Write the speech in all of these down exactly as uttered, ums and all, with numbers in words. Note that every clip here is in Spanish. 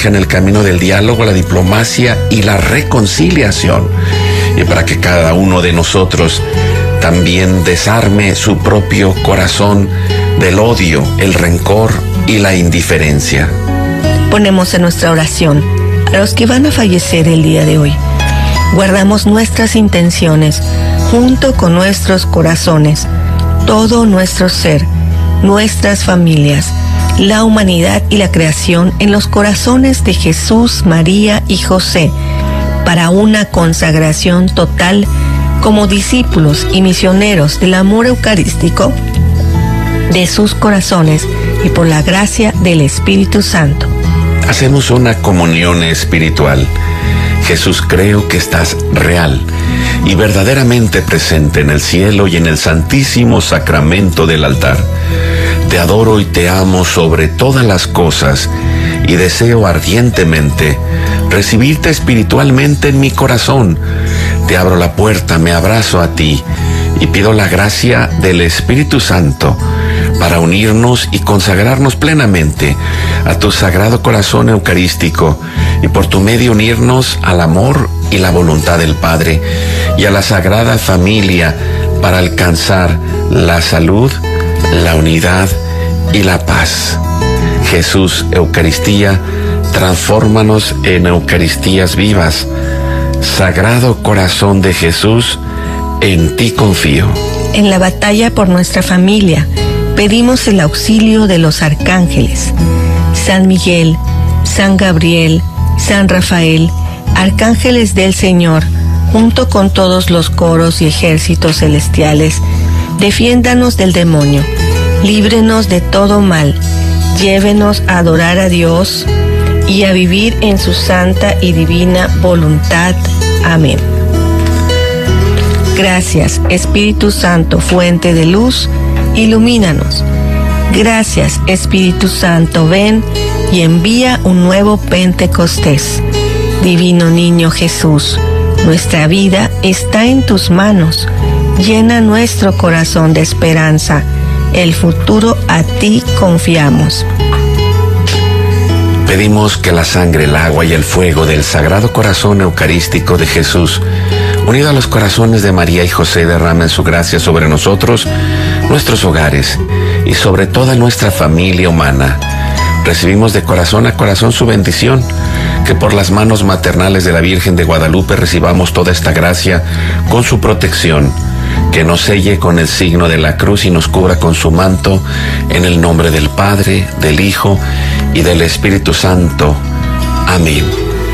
dirija en el camino del diálogo, la diplomacia y la reconciliación. Y para que cada uno de nosotros también desarme su propio corazón del odio, el rencor y la indiferencia. Ponemos en nuestra oración a los que van a fallecer el día de hoy. Guardamos nuestras intenciones junto con nuestros corazones, todo nuestro ser, nuestras familias, la humanidad y la creación en los corazones de Jesús, María y José, para una consagración total como discípulos y misioneros del amor eucarístico de sus corazones y por la gracia del Espíritu Santo. Hacemos una comunión espiritual. Jesús, creo que estás real y verdaderamente presente en el cielo y en el santísimo sacramento del altar. Te adoro y te amo sobre todas las cosas y deseo ardientemente recibirte espiritualmente en mi corazón. Te abro la puerta, me abrazo a ti y pido la gracia del Espíritu Santo para unirnos y consagrarnos plenamente a tu sagrado corazón eucarístico y por tu medio unirnos al amor y la voluntad del Padre y a la Sagrada Familia para alcanzar la salud, la unidad y la paz. Jesús, Eucaristía, transfórmanos en Eucaristías vivas. Sagrado Corazón de Jesús, en ti confío. En la batalla por nuestra familia, pedimos el auxilio de los arcángeles, San Miguel, San Gabriel, San Rafael, arcángeles del Señor, junto con todos los coros y ejércitos celestiales, defiéndanos del demonio, líbrenos de todo mal, llévenos a adorar a Dios y a vivir en su santa y divina voluntad. Amén. Gracias, Espíritu Santo, fuente de luz, ilumínanos. Gracias, Espíritu Santo, ven y envía un nuevo Pentecostés. Divino Niño Jesús, nuestra vida está en tus manos. Llena nuestro corazón de esperanza. El futuro a ti confiamos. Pedimos que la sangre, el agua y el fuego del Sagrado Corazón Eucarístico de Jesús, unido a los corazones de María y José, derramen su gracia sobre nosotros, nuestros hogares y sobre toda nuestra familia humana. Recibimos de corazón a corazón su bendición, que por las manos maternales de la Virgen de Guadalupe recibamos toda esta gracia con su protección, que nos selle con el signo de la cruz y nos cubra con su manto, en el nombre del Padre, del Hijo y del Espíritu Santo. Amén.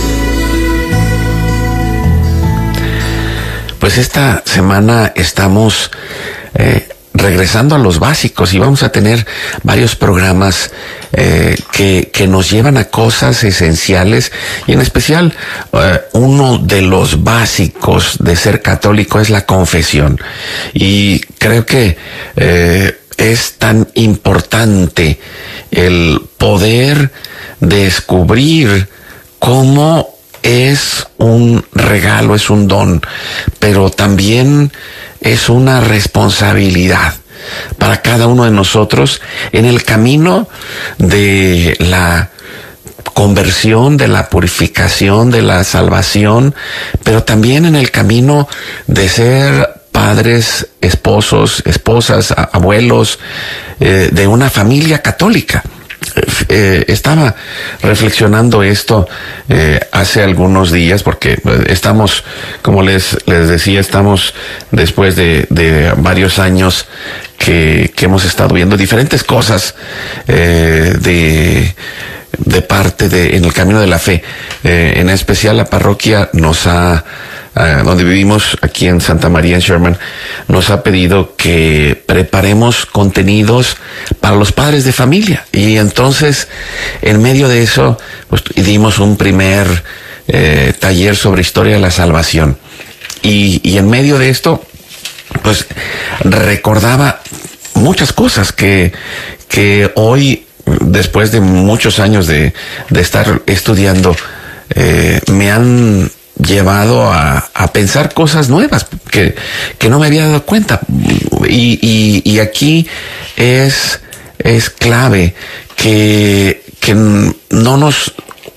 Pues esta semana estamos eh, regresando a los básicos y vamos a tener varios programas eh, que, que nos llevan a cosas esenciales y en especial eh, uno de los básicos de ser católico es la confesión. Y creo que eh, es tan importante el poder descubrir cómo es un regalo, es un don, pero también es una responsabilidad para cada uno de nosotros en el camino de la conversión, de la purificación, de la salvación, pero también en el camino de ser padres, esposos, esposas, abuelos, eh, de una familia católica. Eh, estaba reflexionando esto eh, hace algunos días porque estamos, como les, les decía, estamos después de, de varios años que, que hemos estado viendo diferentes cosas eh, de, de parte de, en el camino de la fe. Eh, en especial la parroquia nos ha Uh, donde vivimos aquí en Santa María, en Sherman, nos ha pedido que preparemos contenidos para los padres de familia. Y entonces, en medio de eso, pues dimos un primer eh, taller sobre historia de la salvación. Y, y en medio de esto, pues recordaba muchas cosas que, que hoy, después de muchos años de, de estar estudiando, eh, me han llevado a, a pensar cosas nuevas que, que no me había dado cuenta. Y, y, y aquí es, es clave que, que no nos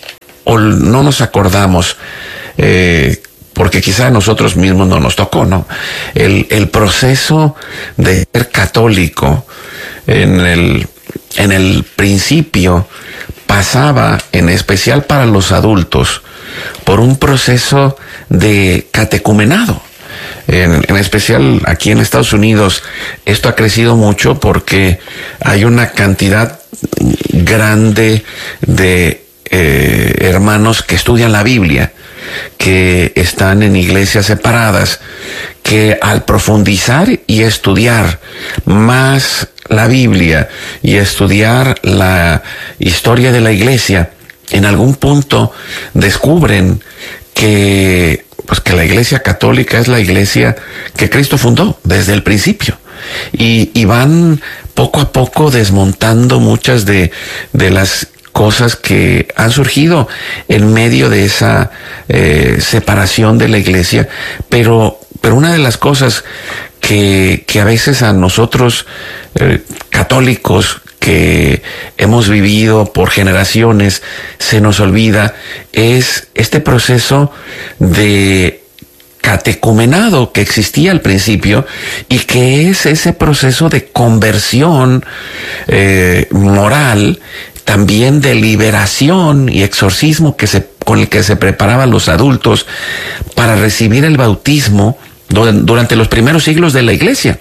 o no nos acordamos, eh, porque quizá a nosotros mismos no nos tocó, ¿no? El, el proceso de ser católico en el, en el principio pasaba, en especial para los adultos, por un proceso de catecumenado. En, en especial aquí en Estados Unidos, esto ha crecido mucho porque hay una cantidad grande de eh, hermanos que estudian la Biblia, que están en iglesias separadas, que al profundizar y estudiar más la Biblia y estudiar la historia de la iglesia, en algún punto descubren que, pues, que la iglesia católica es la iglesia que Cristo fundó desde el principio. Y, y van poco a poco desmontando muchas de, de las cosas que han surgido en medio de esa eh, separación de la iglesia. Pero, pero una de las cosas que, que a veces a nosotros eh, católicos que hemos vivido por generaciones se nos olvida es este proceso de catecumenado que existía al principio y que es ese proceso de conversión eh, moral, también de liberación y exorcismo que se, con el que se preparaban los adultos para recibir el bautismo durante los primeros siglos de la iglesia.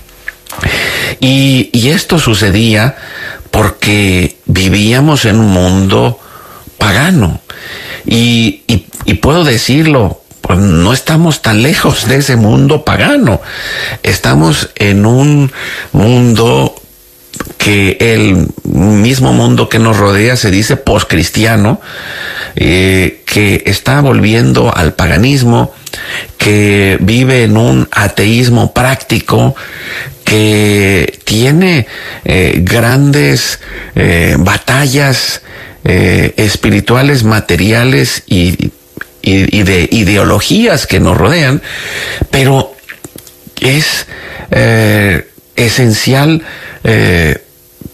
Y, y esto sucedía porque vivíamos en un mundo pagano. Y, y, y puedo decirlo, pues no estamos tan lejos de ese mundo pagano. Estamos en un mundo que el mismo mundo que nos rodea se dice poscristiano, eh, que está volviendo al paganismo, que vive en un ateísmo práctico, que tiene eh, grandes eh, batallas eh, espirituales, materiales y, y, y de ideologías que nos rodean, pero es eh, esencial eh,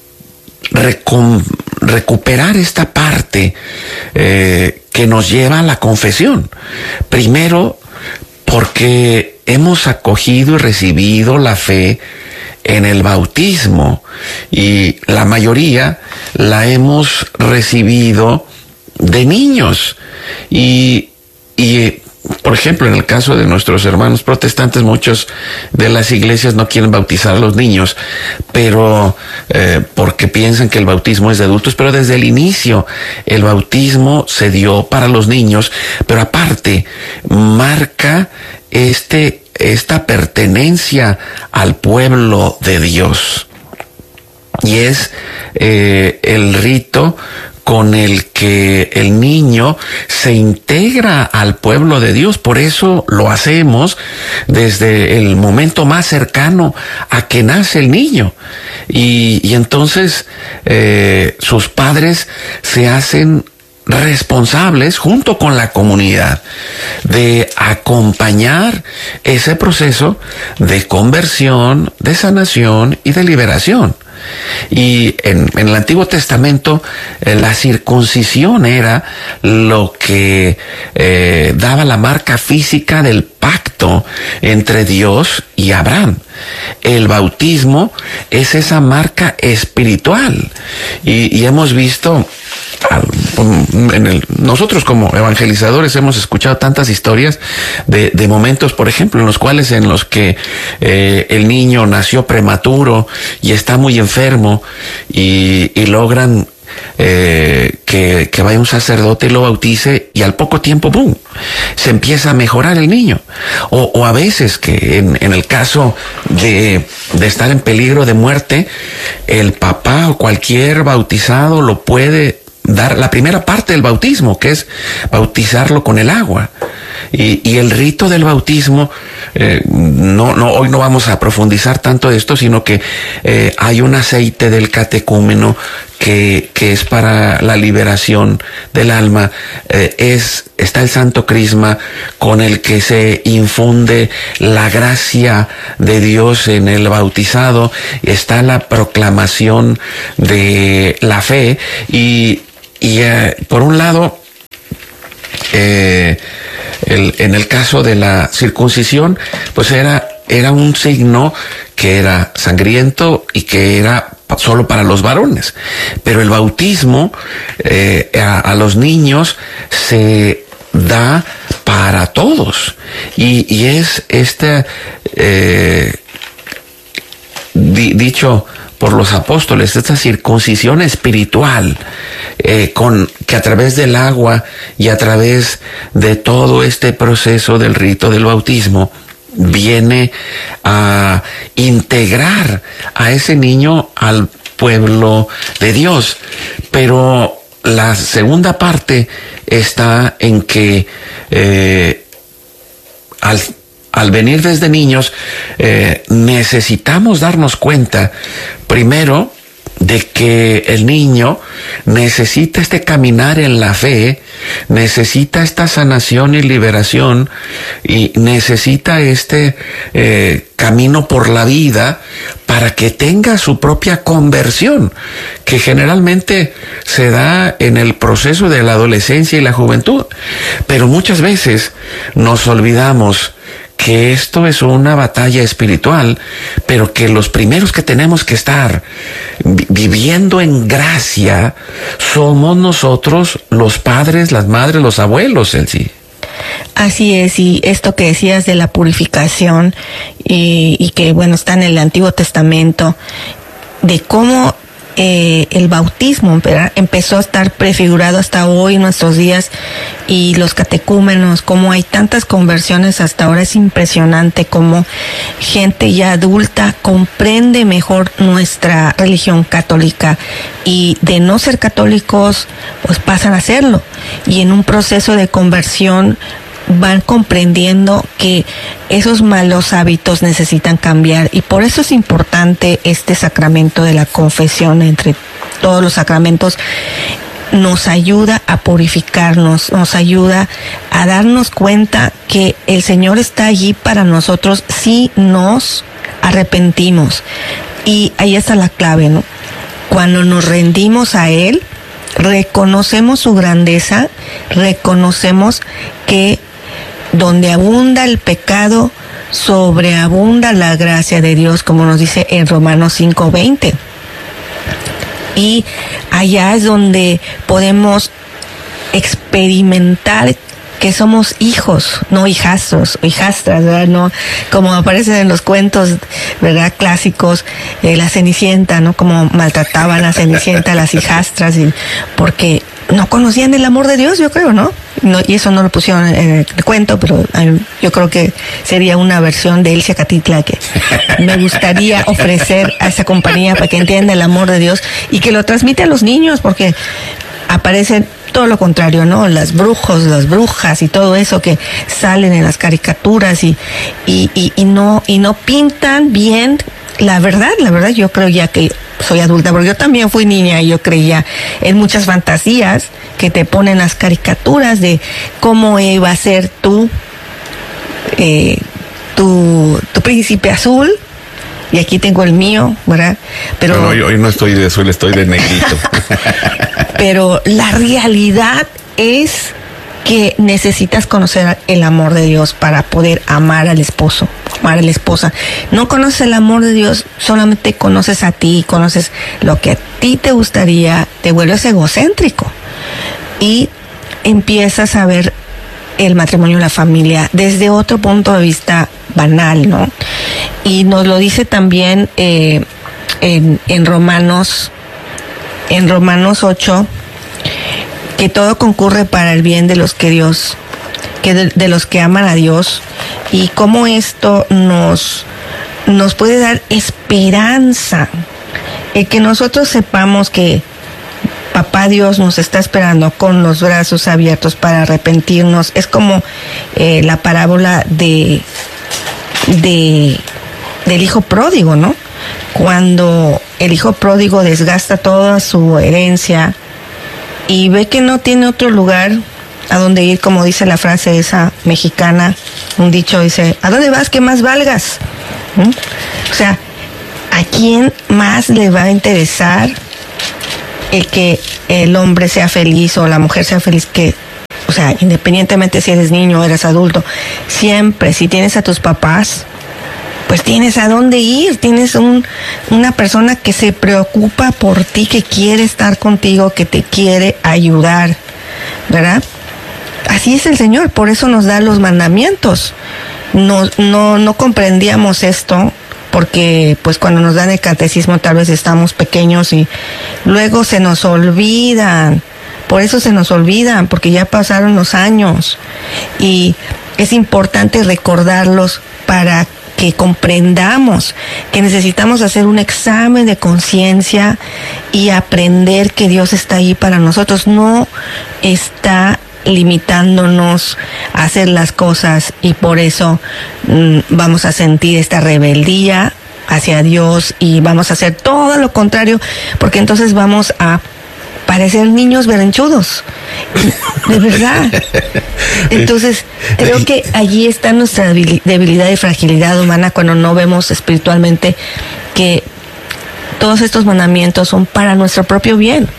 recom- recuperar esta parte eh, que nos lleva a la confesión. Primero, porque hemos acogido y recibido la fe en el bautismo y la mayoría la hemos recibido de niños y, y por ejemplo, en el caso de nuestros hermanos protestantes, muchos de las iglesias no quieren bautizar a los niños, pero eh, porque piensan que el bautismo es de adultos, pero desde el inicio el bautismo se dio para los niños, pero aparte marca este, esta pertenencia al pueblo de Dios. Y es eh, el rito con el que el niño se integra al pueblo de Dios. Por eso lo hacemos desde el momento más cercano a que nace el niño. Y, y entonces eh, sus padres se hacen responsables junto con la comunidad de acompañar ese proceso de conversión, de sanación y de liberación. Y en, en el Antiguo Testamento eh, la circuncisión era lo que eh, daba la marca física del pacto entre Dios y Abraham. El bautismo es esa marca espiritual y, y hemos visto en el, nosotros como evangelizadores hemos escuchado tantas historias de, de momentos, por ejemplo, en los cuales en los que eh, el niño nació prematuro y está muy enfermo y, y logran eh, que, que vaya un sacerdote y lo bautice y al poco tiempo, ¡pum!, se empieza a mejorar el niño. O, o a veces que en, en el caso de, de estar en peligro de muerte, el papá o cualquier bautizado lo puede dar la primera parte del bautismo, que es bautizarlo con el agua. Y, y el rito del bautismo, eh, no, no, hoy no vamos a profundizar tanto de esto, sino que eh, hay un aceite del catecúmeno que, que es para la liberación del alma. Eh, es, está el santo crisma con el que se infunde la gracia de Dios en el bautizado. Está la proclamación de la fe y, y eh, por un lado, el, en el caso de la circuncisión, pues era, era un signo que era sangriento y que era solo para los varones. Pero el bautismo eh, a, a los niños se da para todos. Y, y es este eh, di, dicho por los apóstoles, esta circuncisión espiritual, eh, con que a través del agua y a través de todo este proceso del rito del bautismo viene a integrar a ese niño al pueblo de Dios. Pero la segunda parte está en que eh, al Al venir desde niños, eh, necesitamos darnos cuenta, primero, de que el niño necesita este caminar en la fe, necesita esta sanación y liberación, y necesita este eh, camino por la vida para que tenga su propia conversión, que generalmente se da en el proceso de la adolescencia y la juventud. Pero muchas veces nos olvidamos que esto es una batalla espiritual, pero que los primeros que tenemos que estar viviendo en gracia somos nosotros, los padres, las madres, los abuelos en sí. Así es, y esto que decías de la purificación y, y que bueno está en el Antiguo Testamento, de cómo Eh, el bautismo, ¿verdad?, empezó a estar prefigurado hasta hoy en nuestros días, y los catecúmenos, como hay tantas conversiones hasta ahora. Es impresionante cómo gente ya adulta comprende mejor nuestra religión católica, y de no ser católicos pues pasan a serlo, y en un proceso de conversión van comprendiendo que esos malos hábitos necesitan cambiar, y por eso es importante este sacramento de la confesión. Entre todos los sacramentos nos ayuda a purificarnos, nos ayuda a darnos cuenta que el Señor está allí para nosotros si nos arrepentimos. Y ahí está la clave, ¿no? Cuando nos rendimos a Él, reconocemos su grandeza, reconocemos que donde abunda el pecado, sobreabunda la gracia de Dios, como nos dice en Romanos cinco veinte. Y allá es donde podemos experimentar que somos hijos, no hijastros, hijastras, ¿verdad? No, como aparecen en los cuentos, ¿verdad?, clásicos, eh, la Cenicienta, ¿no? Como maltrataban a Cenicienta, las hijastras, y porque no conocían el amor de Dios, yo creo, ¿no? No, y eso no lo pusieron en el cuento, pero eh, yo creo que sería una versión de Elsia Catitla que me gustaría ofrecer a esa compañía para que entienda el amor de Dios y que lo transmite a los niños, porque aparecen todo lo contrario, ¿no? Las brujos, las brujas y todo eso que salen en las caricaturas y, y, y, y no, y no pintan bien la verdad. La verdad, yo creo, ya que soy adulta, porque yo también fui niña y yo creía en muchas fantasías que te ponen las caricaturas de cómo iba a ser tú, eh, tu, tu príncipe azul. Y aquí tengo el mío, ¿verdad? Pero no, hoy, hoy no estoy de azul, estoy de negrito. Pero la realidad es que necesitas conocer el amor de Dios para poder amar al esposo, amar a la esposa. No conoces el amor de Dios, solamente conoces a ti, conoces lo que a ti te gustaría, te vuelves egocéntrico y empiezas a ver el matrimonio y la familia desde otro punto de vista banal, ¿no? Y nos lo dice también eh, en, en Romanos, en Romanos ocho, que todo concurre para el bien de los que Dios, que de, de los que aman a Dios, y cómo esto nos, nos puede dar esperanza, el que nosotros sepamos que Papá Dios nos está esperando con los brazos abiertos para arrepentirnos. Es como eh, la parábola de, de del hijo pródigo, ¿no? Cuando el hijo pródigo desgasta toda su herencia y ve que no tiene otro lugar a donde ir, como dice la frase esa mexicana, un dicho dice, ¿a dónde vas que más valgas? ¿Mm? O sea, ¿a quién más le va a interesar el que el hombre sea feliz o la mujer sea feliz? Que, o sea, sea, independientemente si eres niño o eres adulto, siempre, si tienes a tus papás, pues tienes a dónde ir, tienes un, una persona que se preocupa por ti, que quiere estar contigo, que te quiere ayudar, ¿verdad? Así es el Señor, por eso nos da los mandamientos. No, no, no comprendíamos esto, porque pues cuando nos dan el catecismo tal vez estamos pequeños y luego se nos olvidan. Por eso se nos olvidan, porque ya pasaron los años. Y es importante recordarlos para que comprendamos que necesitamos hacer un examen de conciencia y aprender que Dios está ahí para nosotros. No está limitándonos a hacer las cosas y por eso mmm, vamos a sentir esta rebeldía hacia Dios y vamos a hacer todo lo contrario, porque entonces vamos a parecer niños berrinchudos, de verdad. Entonces, creo que allí está nuestra debilidad y fragilidad humana cuando no vemos espiritualmente que todos estos mandamientos son para nuestro propio bien.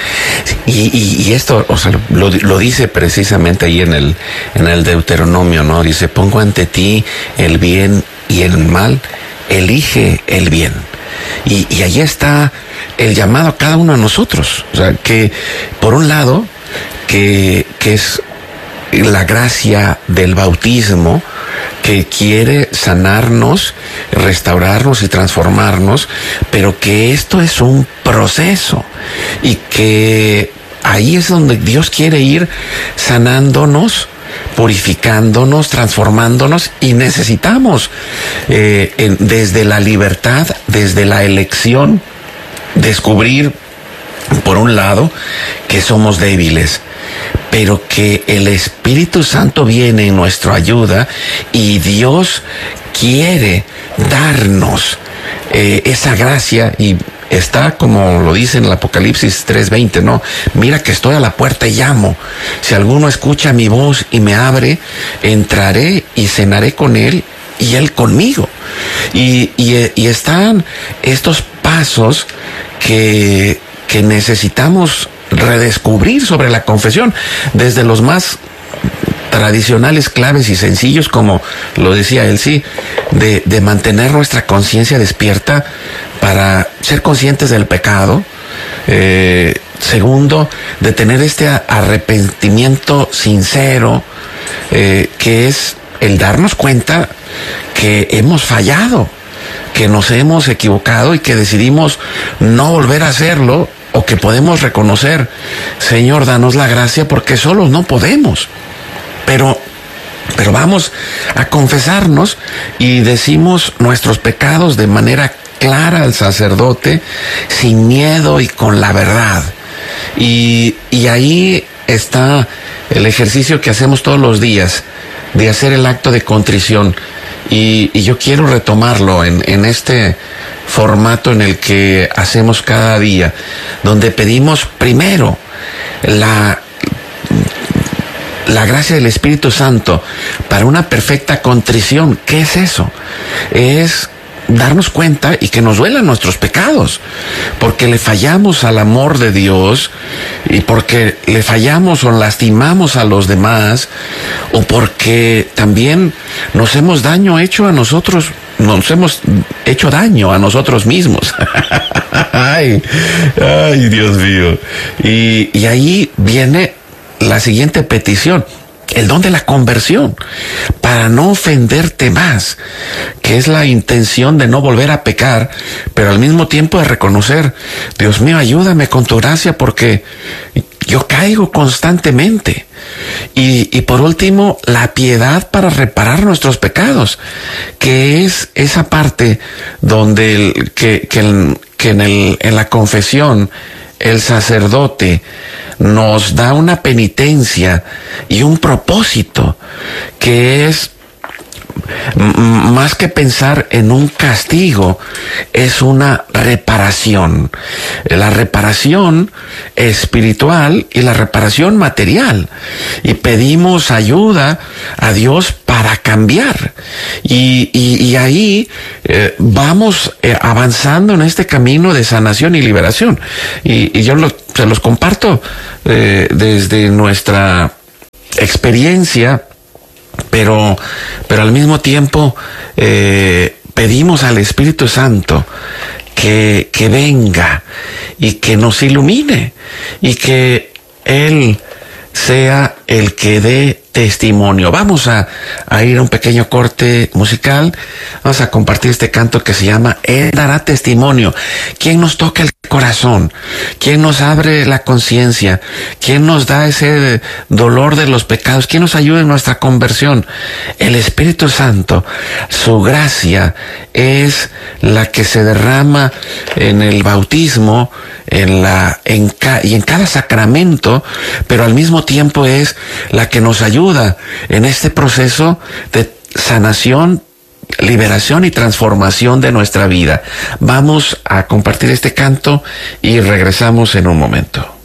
Y, y, y esto, o sea, lo, lo dice precisamente ahí en el, en el Deuteronomio, ¿no? Dice, pongo ante ti el bien y el mal, elige el bien. Y, y ahí está el llamado a cada uno de nosotros. O sea, que por un lado, que, que es la gracia del bautismo, que quiere sanarnos, restaurarnos y transformarnos, pero que esto es un proceso y que ahí es donde Dios quiere ir sanándonos, purificándonos, transformándonos, y necesitamos eh, en, desde la libertad, desde la elección, descubrir, por un lado, que somos débiles, pero que el Espíritu Santo viene en nuestra ayuda y Dios quiere darnos eh, esa gracia. Y está, como lo dice en el Apocalipsis tres veinte, ¿no? Mira que estoy a la puerta y llamo. Si alguno escucha mi voz y me abre, entraré y cenaré con él y él conmigo. Y, y, y están estos pasos que, que necesitamos redescubrir sobre la confesión, desde los más tradicionales, claves y sencillos, como lo decía él, sí, de, de mantener nuestra conciencia despierta para ser conscientes del pecado. Eh, segundo, de tener este arrepentimiento sincero, eh, que es el darnos cuenta que hemos fallado, que nos hemos equivocado y que decidimos no volver a hacerlo, o que podemos reconocer, Señor, danos la gracia porque solos no podemos. Pero, pero vamos a confesarnos y decimos nuestros pecados de manera clara al sacerdote, sin miedo y con la verdad. Y, y ahí está el ejercicio que hacemos todos los días, de hacer el acto de contrición. Y, y yo quiero retomarlo en, en este formato en el que hacemos cada día, donde pedimos primero la, la gracia del Espíritu Santo para una perfecta contrición. ¿Qué es eso? Es darnos cuenta y que nos duelan nuestros pecados, porque le fallamos al amor de Dios y porque le fallamos o lastimamos a los demás, o porque también nos hemos daño hecho a nosotros, nos hemos hecho daño a nosotros mismos. ay, ay, Dios mío. Y, y ahí viene la siguiente petición, el don de la conversión, para no ofenderte más, que es la intención de no volver a pecar, pero al mismo tiempo de reconocer, Dios mío, ayúdame con tu gracia porque yo caigo constantemente. Y, y por último, la piedad para reparar nuestros pecados, que es esa parte donde el, que, que, el, que en, el, en la confesión el sacerdote nos da una penitencia y un propósito, que es más que pensar en un castigo, es una reparación. La reparación espiritual y la reparación material. Y pedimos ayuda a Dios para cambiar. Y, y, y ahí eh, vamos eh, avanzando en este camino de sanación y liberación. Y, y yo lo, se los comparto eh, desde nuestra experiencia, pero, pero al mismo tiempo eh, pedimos al Espíritu Santo que, que venga y que nos ilumine y que Él sea el que dé testimonio. Vamos a, a ir a un pequeño corte musical. Vamos a compartir este canto que se llama Él dará testimonio. ¿Quién nos toca el corazón? ¿Quién nos abre la conciencia? ¿Quién nos da ese dolor de los pecados? ¿Quién nos ayuda en nuestra conversión? El Espíritu Santo. Su gracia es la que se derrama en el bautismo, en la, en ca, y en cada sacramento, pero al mismo tiempo es la que nos ayuda en este proceso de sanación, liberación y transformación de nuestra vida. Vamos a compartir este canto y regresamos en un momento.